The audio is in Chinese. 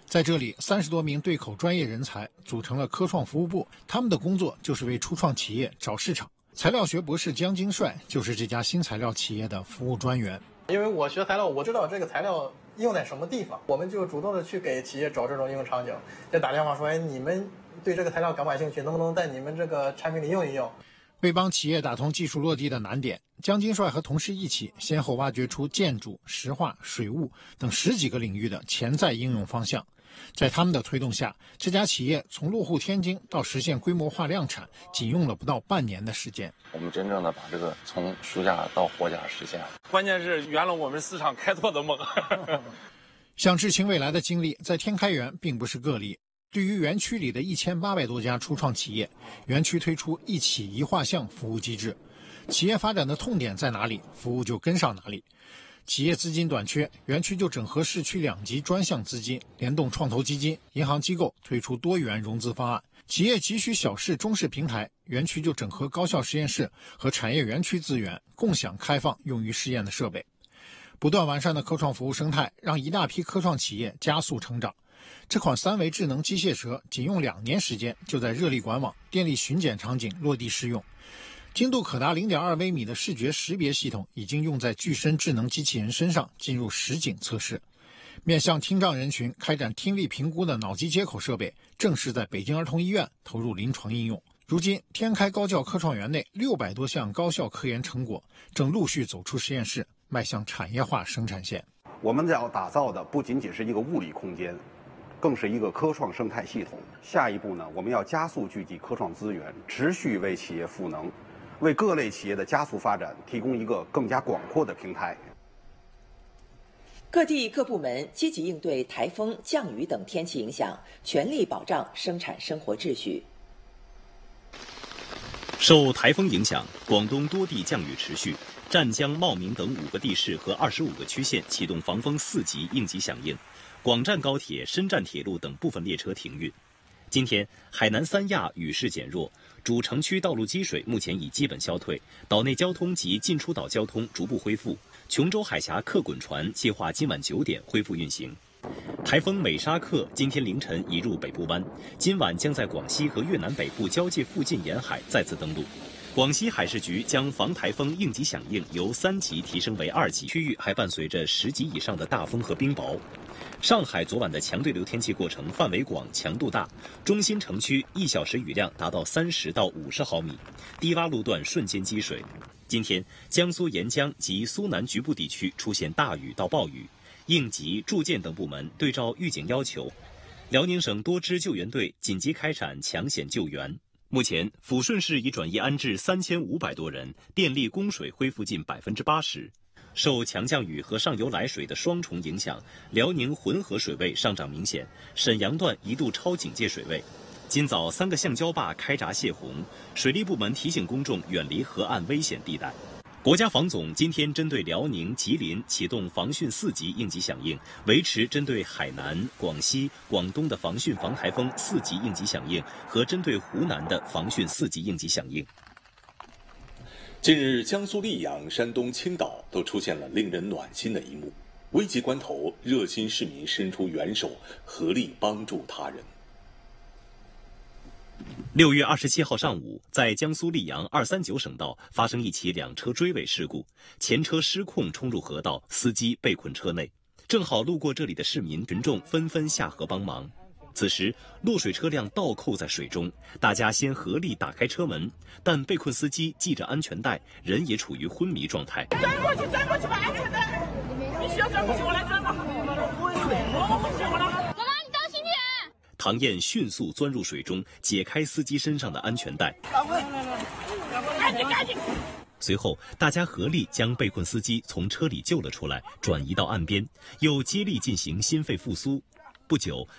在这里，30多名对口专业人才组成了科创服务部，他们的工作就是为初创企业找市场。材料学博士江金帅就是这家新材料企业的服务专员。 因为我学材料，我知道这个材料用在什么地方，我们就主动的去给企业找这种应用场景，就打电话说，你们对这个材料感不感兴趣，能不能在你们这个产品里用一用。 为帮企业打通技术落地的难点，江金帅和同事一起先后挖掘出建筑、石化、水务等10几个领域的潜在应用方向。在他们的推动下，这家企业从落户天津到实现规模化量产，仅用了不到半年的时间。 我们真正的把这个从书架到货架实现了， 关键是圆了我们市场开拓的梦。 像智清未来的经历，在天开园并不是个例。对于园区里的1800多家初创企业，园区推出一企一画像服务机制，企业发展的痛点在哪里，服务就跟上哪里。企业资金短缺，园区就整合市区2级专项资金，联动创投基金、银行机构推出多元融资方案。企业急需小式、中式平台，园区就整合高校实验室和产业园区资源，共享开放用于试验的设备。不断完善的科创服务生态，让一大批科创企业加速成长。这款3维智能机械蛇仅用2年时间，就在热力管网、电力巡检场景落地试用。精度可达0.2微米的视觉识别系统已经用在具身智能机器人身上，进入实景测试。面向听障人群开展听力评估的脑机接口设备，正式在北京儿童医院投入临床应用。如今，天开高教科创园内600多项高校科研成果正陆续走出实验室，迈向产业化生产线。 我们要打造的不仅仅是一个物理空间，更是一个科创生态系统。下一步呢，我们要加速聚集科创资源，持续为企业赋能，为各类企业的加速发展提供一个更加广阔的平台。 各地各部门积极应对台风、降雨等天气影响，全力保障生产生活秩序。 受台风影响，广东多地降雨持续，湛江、茂名等5个地市和25个区县启动防风4级应急响应，广湛高铁、深湛铁路等部分列车停运。今天，海南三亚雨势减弱，主城区道路积水目前已基本消退，岛内交通及进出岛交通逐步恢复。琼州海峡客滚船计划今晚9点恢复运行。台风美沙克今天凌晨移入北部湾，今晚将在广西和越南北部交界附近沿海再次登陆。广西海事局将防台风应急响应由3级提升为2级，区域还伴随着10级以上的大风和冰雹。上海昨晚的强对流天气过程范围广、强度大，中心城区1小时雨量达到30到50毫米，低洼路段瞬间积水。今天，江苏沿江及苏南局部地区出现大雨到暴雨，应急、住建等部门对照预警要求，辽宁省多支救援队紧急开展抢险救援。目前，抚顺市已转移安置3500多人，电力供水恢复近80%。受强降雨和上游来水的双重影响，辽宁浑河水位上涨明显，沈阳段一度超警戒水位。今早3个橡胶坝开闸泄洪，水利部门提醒公众远离河岸危险地带。国家防总今天针对辽宁、吉林启动防汛4级应急响应，维持针对海南、广西、广东的防汛防台风4级应急响应和针对湖南的防汛4级应急响应。 近日，江苏溧阳、山东青岛都出现了令人暖心的一幕。危急关头，热心市民伸出援手，合力帮助他人。 6月27号上午，在江苏溧阳239省道发生一起2车追尾事故，前车失控冲入河道，司机被困车内。正好路过这里的市民群众纷纷下河帮忙。此时，落水车辆倒扣在水中，大家先合力打开车门，但被困司机系着安全带，人也处于昏迷状态。 转过去，把安全带！你需要转过去，我来转吧。妈妈，你当心点！ 唐燕迅速钻入水中，解开司机身上的安全带。赶紧！随后，大家合力将被困司机从车里救了出来，转移到岸边，又接力进行心肺复苏。不久，